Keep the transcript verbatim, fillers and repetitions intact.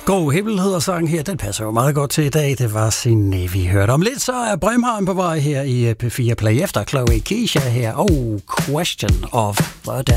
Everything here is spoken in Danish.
Grå himmel hedder sangen her, den passer jo meget godt til i dag. Det var Signe, vi hørte. Om lidt, så er Brøndholm på vej her i P fire Play efter Chloe Keisha her. Oh, Question of the Day.